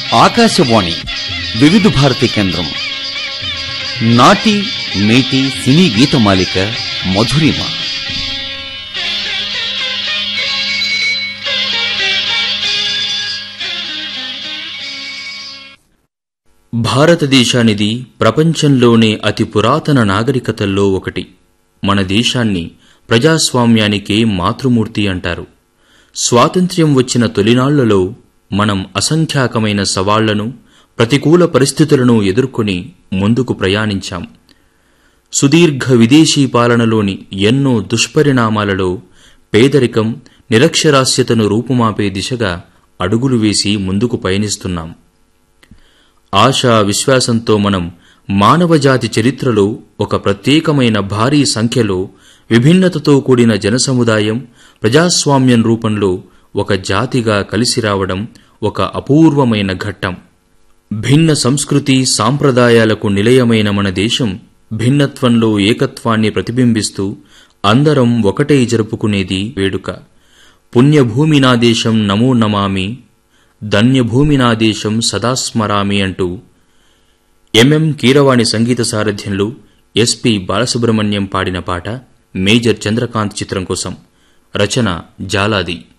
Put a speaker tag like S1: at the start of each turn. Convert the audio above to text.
S1: ఆకాశవాణి వివిధ భారతి కేంద్రం నాటి మేటి సినీ గీతమాలిక మధురిమ.
S2: భారతదేశానిది ప్రపంచంలోనే అతి పురాతన నాగరికతల్లో ఒకటి. మన దేశాన్ని ప్రజాస్వామ్యానికే మాతృమూర్తి అంటారు. స్వాతంత్ర్యం వచ్చిన తొలినాళ్లలో మనం అసంఖ్యాకమైన సవాళ్లను, ప్రతికూల పరిస్థితులను ఎదుర్కొని ముందుకు ప్రయాణించాం. సుదీర్ఘ విదేశీ పాలనలోని ఎన్నో దుష్పరిణామాలలో పేదరికం, నిరక్షరాస్యతను రూపుమాపే దిశగా అడుగులు వేసి ముందుకు పయనిస్తున్నాం. ఆశా విశ్వాసంతో మనం మానవజాతి చరిత్రలో ఒక ప్రత్యేకమైన భారీ సంఖ్యలో విభిన్నతతో కూడిన జనసముదాయం ప్రజాస్వామ్యం రూపంలో ఒక జాతిగా కలిసి రావడం ఒక అపూర్వమైన ఘట్టం. భిన్న సంస్కృతి సాంప్రదాయాలకు నిలయమైన మన దేశం భిన్నత్వంలో ఏకత్వాన్ని ప్రతిబింబిస్తూ అందరం ఒకటే జరుపుకునేది వేడుక. పుణ్యభూమి నా దేశం నమో నమామి, ధన్యభూమి నా దేశం సదా స్మరామి అంటూ ఎంఎం కీరవాణి సంగీత సారథ్యంలో ఎస్పి బాలసుబ్రహ్మణ్యం పాడిన పాట మేజర్ చంద్రకాంత్ చిత్రం కోసం. రచన జాలాది.